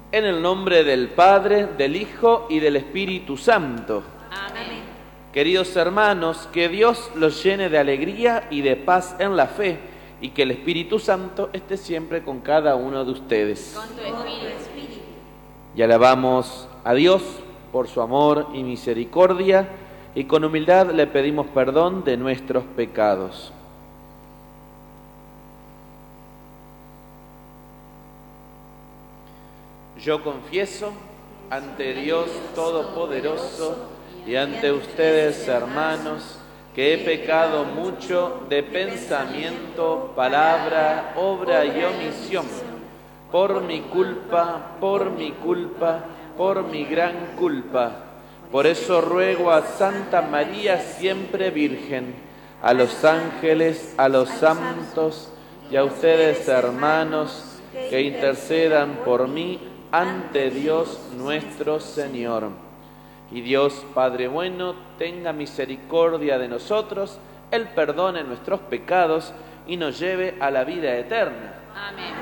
En el nombre del Padre, del Hijo y del Espíritu Santo. Amén. Queridos hermanos, que Dios los llene de alegría y de paz en la fe, y que el Espíritu Santo esté siempre con cada uno de ustedes. Con tu espíritu. Y alabamos a Dios por su amor y misericordia, y con humildad le pedimos perdón de nuestros pecados. Yo confieso ante Dios Todopoderoso y ante ustedes, hermanos, que he pecado mucho de pensamiento, palabra, obra y omisión, por mi culpa, por mi gran culpa. Por eso ruego a Santa María siempre Virgen, a los ángeles, a los santos y a ustedes, hermanos, que intercedan por mí ante Dios nuestro Señor. Y Dios Padre bueno tenga misericordia de nosotros, Él perdone nuestros pecados y nos lleve a la vida eterna. Amén.